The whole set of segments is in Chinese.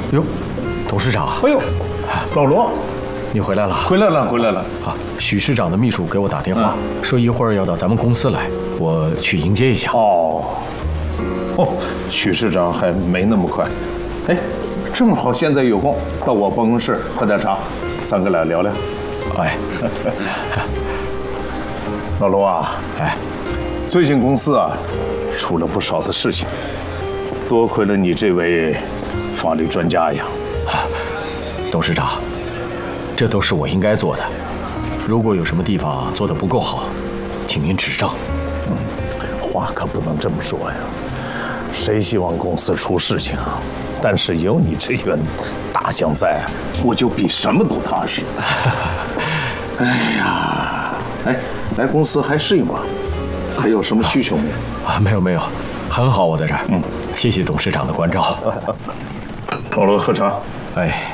哟，董事长， 哎呦，老罗， 你回来了？ 回来了。 啊，许市长的秘书给我打电话，说一会儿要到咱们公司来，我去迎接一下。 哦，许市长还没那么快。哎，正好现在有空，到我办公室喝点茶，咱哥俩聊聊。 哎， 老罗啊， 哎， 最近公司啊出了不少的事情，多亏了你这位法律专家呀。 董事长，这都是我应该做的。如果有什么地方做得不够好，请您指正。 话可不能这么说呀，谁希望公司出事情啊？但是有你这员大将在，我就比什么都踏实。哎呀，哎，来公司还适应吗？还有什么需求没有？ 啊，没有，很好，我在这儿。谢谢董事长的关照。 老罗喝茶。 哎，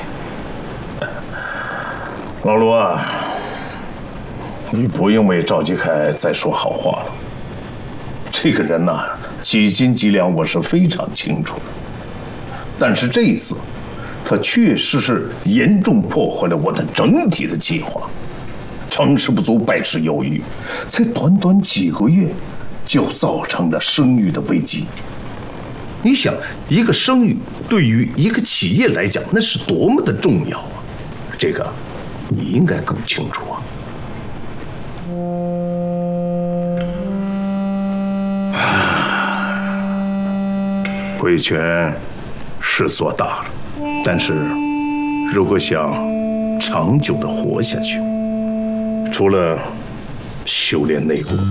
老罗啊，你不用为赵继凯再说好话了。这个人呐，几斤几两我是非常清楚的。但是这一次，他确实是严重破坏了我的整体的计划。成事不足，败事有余，才短短几个月，就造成了声誉的危机。你想，一个声誉对于一个企业来讲，那是多么的重要啊！这个，你应该更清楚啊。维权是做大了，但是如果想长久的活下去，除了修炼内功。